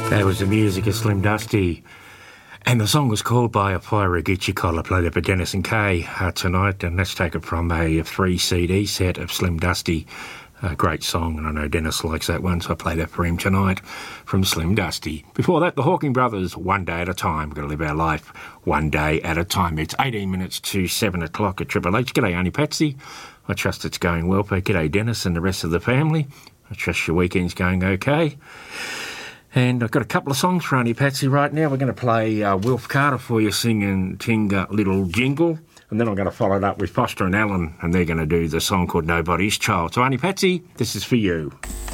That was the music of Slim Dusty. And the song was called by a Pyra Gucci collar, played it by Dennis and Kay tonight, and let's take it from a 3 CD set of Slim Dusty. A great song, and I know Dennis likes that one, so I play that for him tonight from Slim Dusty. Before that, the Hawking Brothers, One Day at a Time. We've got to live our life one day at a time. It's 18 minutes to 7 o'clock at Triple H. G'day, Auntie Patsy. I trust it's going well, but g'day, Dennis and the rest of the family. I trust your weekend's going okay. And I've got a couple of songs for Auntie Patsy right now. We're going to play Wilf Carter for you singing Tinga Little Jingle. And then I'm going to follow it up with Foster and Allen, and they're going to do the song called Nobody's Child. So Auntie Patsy, this is for you.